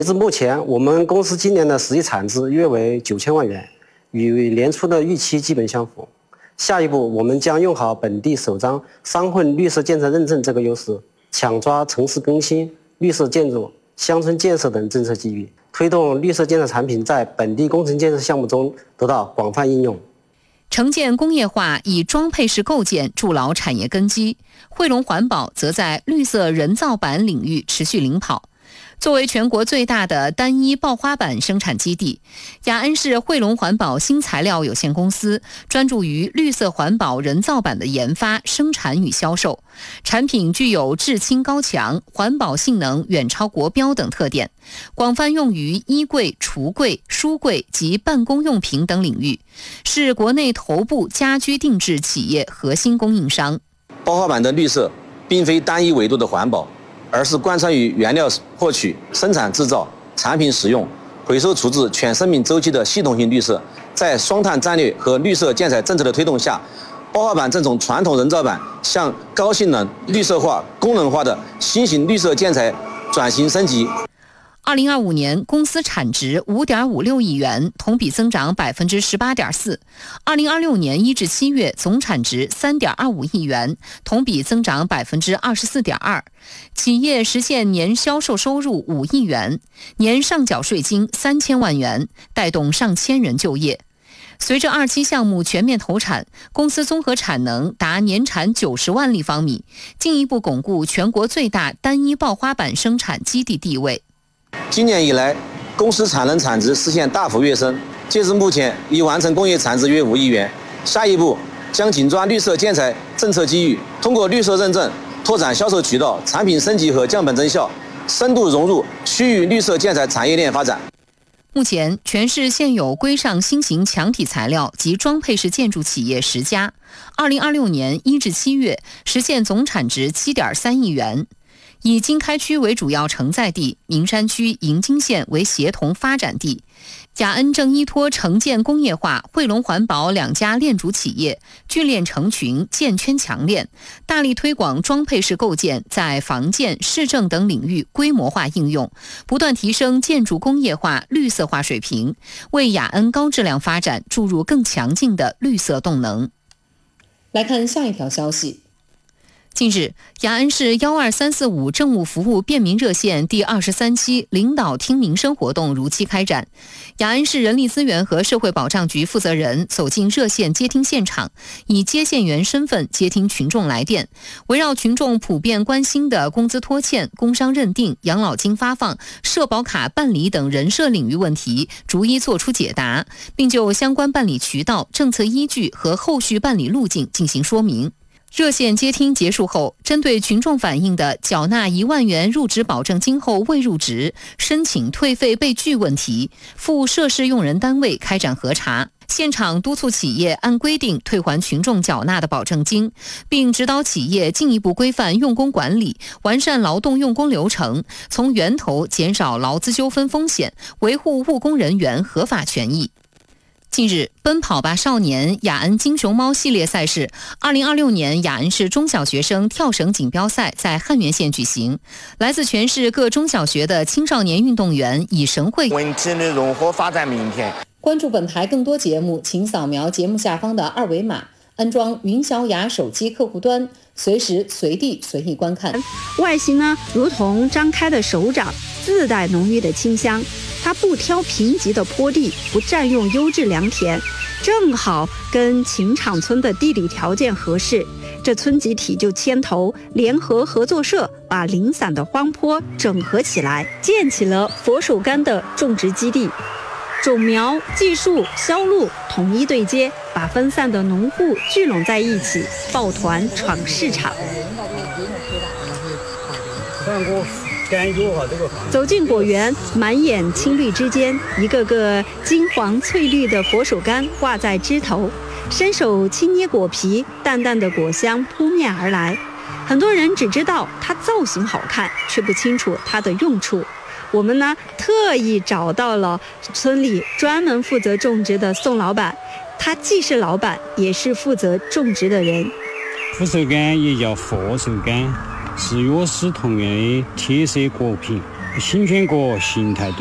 截至目前，我们公司今年的实际产值约为9000万元，与年初的预期基本相符。下一步，我们将用好本地首张商混绿色建材认证这个优势，抢抓城市更新、绿色建筑、乡村建设等政策机遇，推动绿色建材产品在本地工程建设项目中得到广泛应用。 城建工业化以装配式构建筑牢产业根基，汇龙环保则在绿色人造板领域持续领跑。作为全国最大的单一爆花板生产基地，雅安市汇龙环保新材料有限公司专注于绿色环保人造板的研发、生产与销售。产品具有制轻高强、环保性能远超国标等特点，广泛用于衣柜、橱柜、书柜及办公用品等领域，是国内头部家居定制企业核心供应商。 爆花板的绿色并非单一维度的环保，而是贯穿于原料获取、生产制造、产品使用、回收处置全生命周期的系统性绿色。在双碳战略和绿色建材政策的推动下，爆花板正从传统人造板向高性能、绿色化、功能化的新型绿色建材转型升级。 2025年，公司产值5.56亿元，同比增长18.4%。2026年1至7月，总产值3.25亿元，同比增长24.2%。企业实现年销售收入5亿元，年上缴税金3000万元，带动上千人就业。随着2期项目全面投产，公司综合产能达年产90万立方米，进一步巩固全国最大单一爆花板生产基地地位。 今年以来，公司产值实现大幅跃升，截至目前已完成工业产值约5亿元。下一步将紧抓绿色建材政策机遇，通过绿色认证拓展销售渠道、产品升级和降本增效，深度融入区域绿色建材产业链发展。 目前，全市现有规上新型强体材料及装配式建筑企业10家，2026年1至7月实现总产值7.3亿元。以经开区为主要承载地，名山区银津县为协同发展地。雅安正依托城建工业化、汇龙环保2家链主企业，聚链成群，建圈强链，大力推广装配式构建在房建、市政等领域规模化应用，不断提升建筑工业化、绿色化水平，为雅安高质量发展注入更强劲的绿色动能。 来看下一条消息。 近日，雅安市12345政务服务便民热线第23期领导听民生活动如期开展。雅安市人力资源和社会保障局负责人走进热线接听现场，以接线员身份接听群众来电，围绕群众普遍关心的工资拖欠、工伤认定、养老金发放、社保卡办理等人社领域问题，逐一作出解答，并就相关办理渠道、政策依据和后续办理路径进行说明。热线接听结束后，针对群众反映的缴纳1万元入职保证金后未入职、申请退费被拒问题，赴涉事用人单位开展核查，现场督促企业按规定退还群众缴纳的保证金，并指导企业进一步规范用工管理，完善劳动用工流程，从源头减少劳资纠纷风险，维护务工人员合法权益。近日，奔跑吧少年雅安金熊猫系列赛事2026年雅安市中小学生跳绳锦标赛在汉源县举行，来自全市各中小学的青少年运动员以绳会为体育融合发展明天。 关注本台更多节目，请扫描节目下方的2维码，安装云小雅手机客户端，随时随地随意观看。 外形呢，如同张开的手掌，自带浓郁的清香。它不挑贫瘠的坡地，不占用优质良田，正好跟秦场村的地理条件合适。这村集体就牵头联合合作社，把零散的荒坡整合起来，建起了佛手柑的种植基地。种苗、技术、销路统一对接，把分散的农户聚拢在一起，抱团闯市场。走进果园，满眼青绿之间，一个个金黄翠绿的佛手柑挂在枝头，伸手轻捏果皮，淡淡的果香扑面而来。很多人只知道它造型好看，却不清楚它的用处。我们呢，特意找到了村里专门负责种植的宋老板，他既是老板，也是负责种植的人。 佛手柑也叫佛手柑，是药食同源的铁色果品， 新鲜果形态